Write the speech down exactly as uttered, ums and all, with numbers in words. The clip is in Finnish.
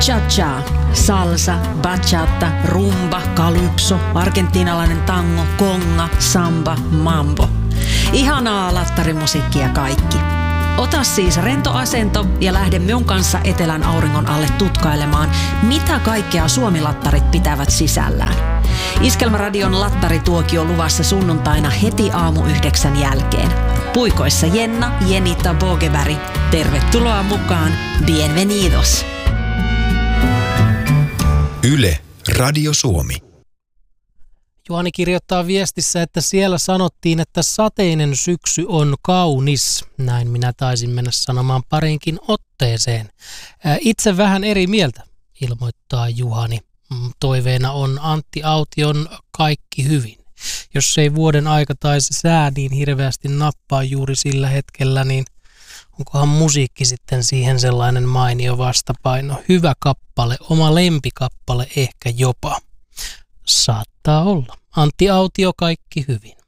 Cha-cha, salsa, bachata, rumba, calypso, argentiinalainen tango, konga, samba, mambo. Ihanaa lattarimusiikkia kaikki. Ota siis rento asento ja lähde minun kanssa etelän auringon alle tutkailemaan, mitä kaikkea suomilattarit pitävät sisällään. Iskelmäradion lattarituokio luvassa sunnuntaina heti aamu yhdeksän jälkeen. Puikoissa Jenna, Jenita Bogeberg. Tervetuloa mukaan. Bienvenidos. Yle, Radio Suomi. Juhani kirjoittaa viestissä, että siellä sanottiin, että sateinen syksy on kaunis. Näin minä taisin mennä sanomaan parinkin otteeseen. Itse vähän eri mieltä, ilmoittaa Juhani. Toiveena on Antti Aution Kaikki hyvin. Jos ei vuoden aika tai se sää niin hirveästi nappaa juuri sillä hetkellä, niin onkohan musiikki sitten siihen sellainen mainio vastapaino? Hyvä kappale, oma lempikappale ehkä jopa. Saattaa olla. Antti Autio Kaikki hyvin.